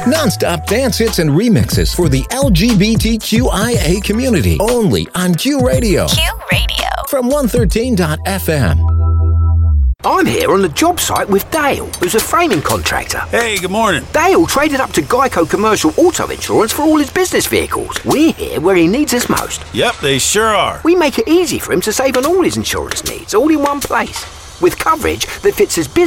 Non-stop dance hits and remixes for the LGBTQIA community. Only on Q Radio. Q Radio. From 113.fm. I'm here on the job site with Dale, who's a framing contractor. Hey, good morning. Dale traded up to Geico Commercial Auto Insurance for all his business vehicles. We're here where he needs us most. Yep, they sure are. We make it easy for him to save on all his insurance needs, all in one place, with coverage that fits his business